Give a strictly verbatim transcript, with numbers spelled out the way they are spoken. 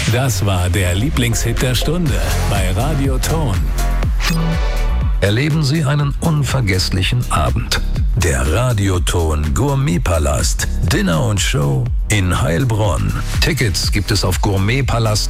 Das war der Lieblingshit der Stunde bei Radio Ton. Erleben Sie einen unvergesslichen Abend. Der Radioton Gourmetpalast. Dinner und Show in Heilbronn. Tickets gibt es auf gourmetpalast